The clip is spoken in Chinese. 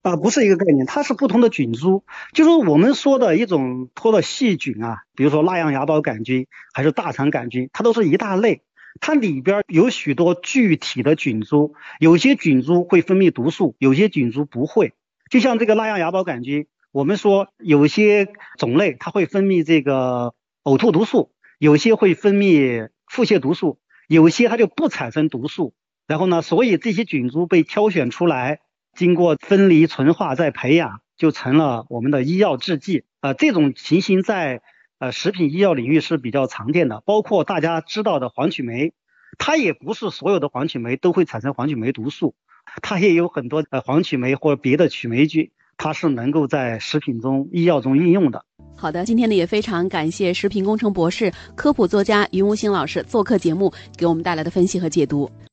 不是一个概念，它是不同的菌株。就是我们说的一种脱的细菌啊，比如说蜡样芽孢杆菌还是大肠杆菌，它都是一大类。它里边有许多具体的菌株，有些菌株会分泌毒素，有些菌株不会。就像这个蜡样芽孢杆菌，我们说有些种类它会分泌这个呕吐毒素，有些会分泌腹泻毒素，有些它就不产生毒素。然后呢，所以这些菌株被挑选出来，经过分离纯化再培养，就成了我们的医药制剂。这种情形在食品医药领域是比较常见的，包括大家知道的黄曲霉，它也不是所有的黄曲霉都会产生黄曲霉毒素，它也有很多黄曲霉或别的曲霉菌，它是能够在食品中、医药中应用的。 好的，今天呢也非常感谢食品工程博士、科普作家云无形老师做客节目，给我们带来的分析和解读。